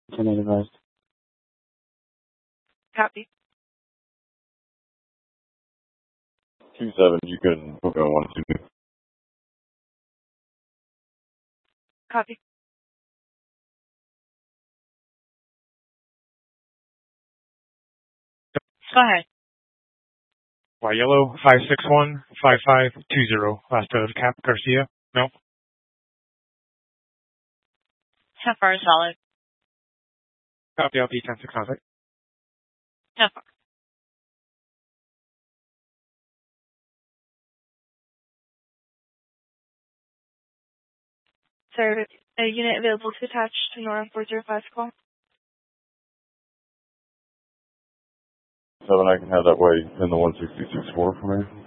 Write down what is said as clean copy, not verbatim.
10 advised. Copy. 2-7, you can book on 1-2. Copy. Go ahead. Y yellow 561-5520. Last of Cap Garcia. No. 10 far is solid. Copy. I'll be 10-6 contact. 10 far. Sir, a unit available to attach to Nora 405 call. 7, I can have that way in the 166-4 for me.